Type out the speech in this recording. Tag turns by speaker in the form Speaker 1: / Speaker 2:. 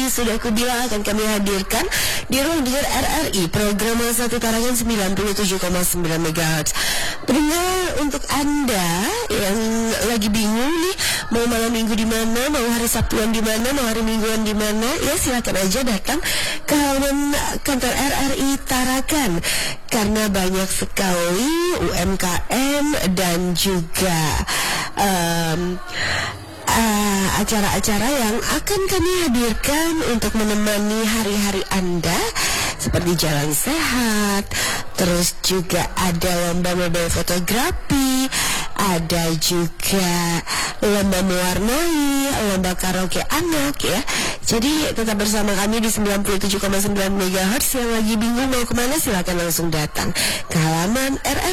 Speaker 1: sudah aku bilang akan kami hadirkan di ruang dengar RRI program Satu Tarangan 97,9 MHz. Pendengar, untuk Anda yang lagi bingung nih mau malam minggu di mana, mau hari Sabtuan di mana, mau hari Mingguan di mana, ya silakan aja datang ke halaman kantor RRI Tarakan karena banyak sekali UMKM dan juga acara-acara yang akan kami hadirkan untuk menemani hari-hari Anda, seperti jalan sehat, terus juga ada lomba mobile fotografi, ada juga lomba mewarnai, lomba karaoke anak ya. Jadi tetap bersama kami di 97,9 MHz. Yang lagi bingung mau kemana, silakan langsung datang ke halaman RRI